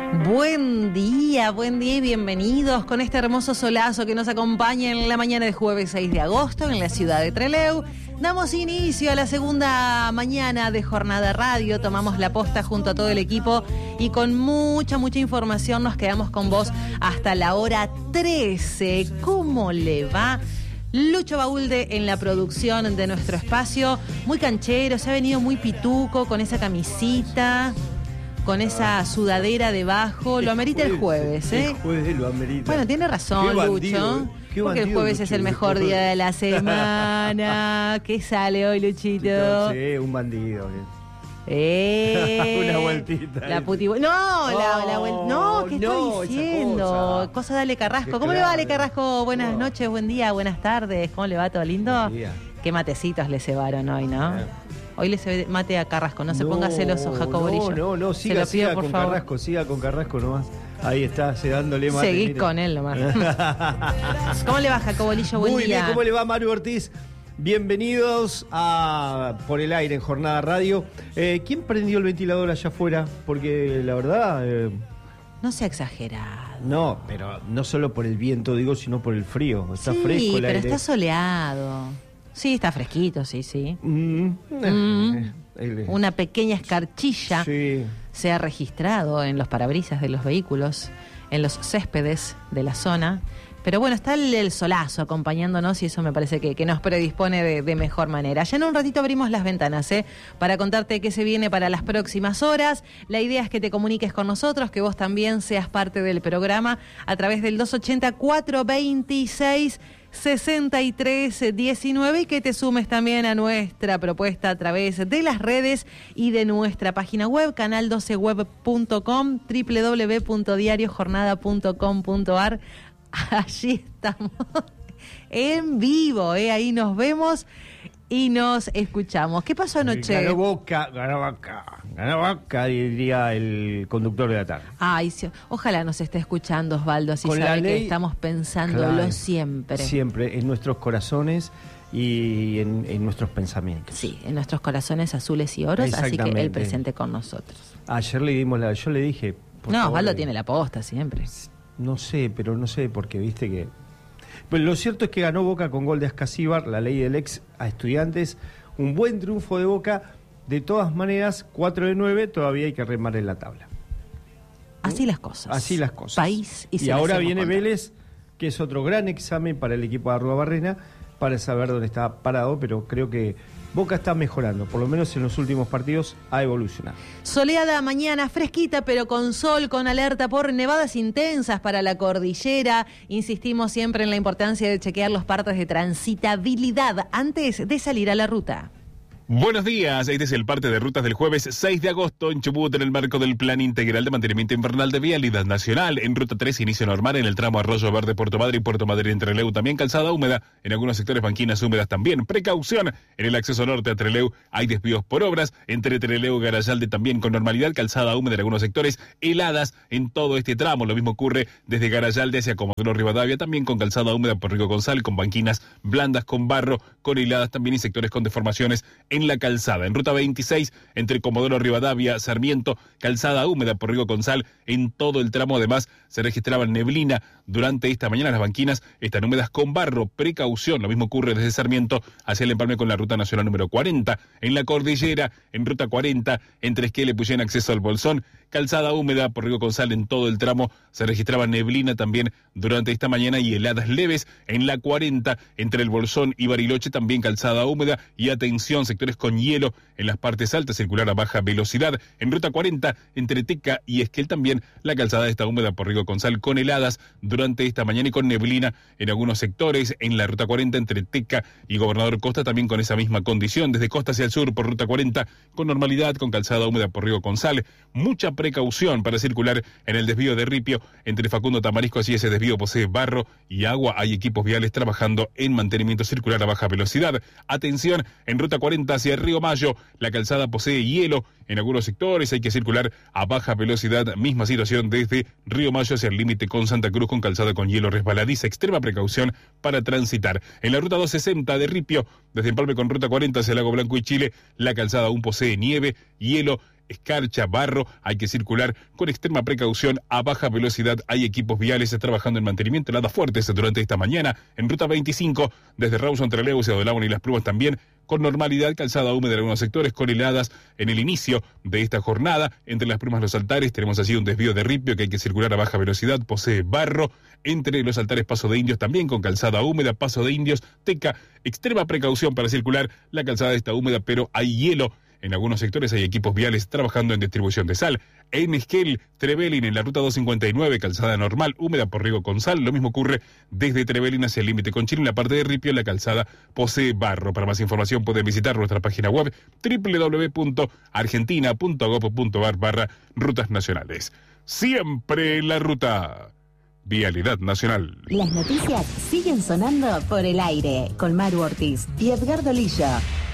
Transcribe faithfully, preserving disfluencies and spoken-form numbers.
Buen día, buen día y bienvenidos con este hermoso solazo que nos acompaña en la mañana de jueves seis de agosto en la ciudad de Trelew. Damos inicio a la segunda mañana de Jornada Radio, tomamos la posta junto a todo el equipo y con mucha, mucha información nos quedamos con vos hasta la hora trece. ¿Cómo le va? Lucho Baulde en la producción de nuestro espacio, muy canchero, se ha venido muy pituco con esa camisita, con esa sudadera debajo, lo amerita el jueves, ¿eh? El jueves lo amerita. Bueno, tiene razón, bandido, Lucho, ¿eh? Porque el jueves Lucho, es el mejor Lucho. día de la semana. ¿Qué sale hoy, Luchito? Sí, un bandido. Eh, Una vueltita. La puti... No, oh, la, la vuelta. No, ¿qué no, estoy diciendo? Cosa. cosa de Ale Carrasco. ¿Cómo claro. le va, Ale Carrasco? Buenas no. noches, buen día, buenas tardes. ¿Cómo le va? ¿Todo lindo? Buen día. Qué matecitos le cebaron hoy, ¿no? Yeah. Hoy le se mate a Carrasco, no se no, ponga celoso, Jacobo Borillo. No, no, no, siga, se lo pido, siga por con favor. Carrasco, siga con Carrasco nomás. Ahí está, se dándole mate. Seguí mire. con él nomás. ¿Cómo le va, Jacobo Borillo? Buen Muy día. bien, ¿cómo le va, Maru Ortiz? Bienvenidos a Por el Aire en Jornada Radio. Eh, ¿Quién prendió el ventilador allá afuera? Porque la verdad... Eh, no sea exagerado. No, pero no solo por el viento, digo, sino por el frío. Está sí, fresco el pero aire. está soleado. Sí, está fresquito, sí, sí. Mm. Mm. Una pequeña escarchilla sí. se ha registrado en los parabrisas de los vehículos, en los céspedes de la zona. Pero bueno, está el, el solazo acompañándonos y eso me parece que, que nos predispone de, de mejor manera. Ya en un ratito abrimos las ventanas, ¿eh? Para contarte qué se viene para las próximas horas. La idea es que te comuniques con nosotros, que vos también seas parte del programa a través del dos ochenta, cuatrocientos veintiséis, sesenta y tres diecinueve y que te sumes también a nuestra propuesta a través de las redes y de nuestra página web, canal doce web punto com, doble u doble u doble u punto diario jornada punto com punto a r. Allí estamos en vivo, ¿eh? Ahí nos vemos y nos escuchamos. ¿Qué pasó anoche? Ganó Boca, ganó Boca, ganó Boca, diría el conductor de la tarde. Ay, sí, ojalá nos esté escuchando Osvaldo, así Con sabe ley, que estamos pensándolo claro, siempre. Siempre, en nuestros corazones y en, en nuestros pensamientos. Sí, en nuestros corazones azules y oros, así que él presente con nosotros. Ayer le dimos la, yo le dije... Por no, favor, Osvaldo tiene la posta siempre. No sé, pero no sé, porque viste que... Pues lo cierto es que ganó Boca con gol de Ascasíbar, la ley del ex a Estudiantes. Un buen triunfo de Boca. De todas maneras, cuatro de nueve, todavía hay que remar en la tabla. Así las cosas. Así las cosas. País y, y ahora viene contra. Vélez, que es otro gran examen para el equipo de Arruabarrena, para saber dónde está parado, pero creo que Boca está mejorando, por lo menos en los últimos partidos ha evolucionado. Soleada mañana, fresquita pero con sol, con alerta por nevadas intensas para la cordillera. Insistimos siempre en la importancia de chequear los partes de transitabilidad antes de salir a la ruta. Buenos días, este es el parte de rutas del jueves seis de agosto en Chubut en el marco del Plan Integral de Mantenimiento Invernal de Vialidad Nacional. En Ruta tres, inicio normal en el tramo Arroyo Verde, Puerto Madre y Puerto Madre en Trelew. También calzada húmeda, en algunos sectores banquinas húmedas también. Precaución, en el acceso norte a Trelew hay desvíos por obras. Entre Trelew y Garayalde también con normalidad, calzada húmeda en algunos sectores, heladas en todo este tramo. Lo mismo ocurre desde Garayalde hacia Comodoro Rivadavia, también con calzada húmeda por Rico González, con banquinas blandas, con barro, con heladas también y sectores con deformaciones en la calzada. En Ruta veintiséis, entre Comodoro Rivadavia, Sarmiento, calzada húmeda por Río Gonzal, en todo el tramo además se registraba neblina durante esta mañana. Las banquinas están húmedas con barro, precaución. Lo mismo ocurre desde Sarmiento hacia el empalme con la Ruta Nacional número cuarenta. En la cordillera, en Ruta cuarenta, entre Esquel y Puyén, acceso al Bolsón, calzada húmeda por Río Gonzal, en todo el tramo se registraba neblina también durante esta mañana y heladas leves. En la cuarenta, entre el Bolsón y Bariloche, también calzada húmeda y atención, sectores con hielo en las partes altas, circular a baja velocidad. En Ruta cuarenta, entre Teca y Esquel también la calzada está húmeda por Río Gonzal con heladas durante esta mañana y con neblina en algunos sectores. En la Ruta cuarenta, entre Teca y Gobernador Costa, también con esa misma condición. Desde Costa hacia el sur por Ruta cuarenta, con normalidad, con calzada húmeda por Río Gonzal. Mucha precaución para circular en el desvío de Ripio, entre Facundo Tamarisco, así ese desvío posee barro y agua. Hay equipos viales trabajando en mantenimiento circular a baja velocidad. Atención, en Ruta cuarenta hacia Río Mayo, la calzada posee hielo en algunos sectores, hay que circular a baja velocidad. Misma situación desde Río Mayo hacia el límite con Santa Cruz, con calzada con hielo resbaladiza. Extrema precaución para transitar. En la Ruta doscientos sesenta de Ripio, desde Empalme con Ruta cuarenta hacia Lago Blanco y Chile, la calzada aún posee nieve, hielo escarcha, barro, hay que circular con extrema precaución a baja velocidad. Hay equipos viales trabajando en mantenimiento, heladas fuertes durante esta mañana en ruta veinticinco, desde Rawson entre Leus y Adolabón y Las Plumas también, con normalidad, calzada húmeda en algunos sectores, con heladas en el inicio de esta jornada. Entre Las Plumas y Los Altares tenemos así un desvío de ripio que hay que circular a baja velocidad, posee barro. Entre Los Altares, Paso de Indios también con calzada húmeda, Paso de Indios, Teca, extrema precaución para circular, la calzada está húmeda pero hay hielo. En algunos sectores hay equipos viales trabajando en distribución de sal. En Esquel, Trevelin, en la ruta doscientos cincuenta y nueve, calzada normal, húmeda por riego con sal. Lo mismo ocurre desde Trevelin hacia el límite con Chile. En la parte de ripio, la calzada posee barro. Para más información pueden visitar nuestra página web doble u doble u doble u punto argentina punto gob punto ar barra rutas nacionales. Siempre la ruta. Vialidad Nacional. Las noticias siguen sonando por el aire con Maru Ortiz y Edgardo Lillo.